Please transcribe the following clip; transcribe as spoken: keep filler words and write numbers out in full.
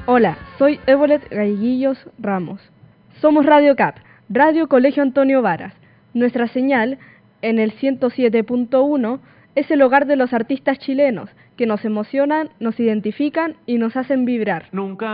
Hola, soy Évolet Galleguillos Ramos. Somos Radio C A P, Radio Colegio Antonio Varas. Nuestra señal, en el ciento siete punto uno, es el hogar de los artistas chilenos, que nos emocionan, nos identifican y nos hacen vibrar. Nunca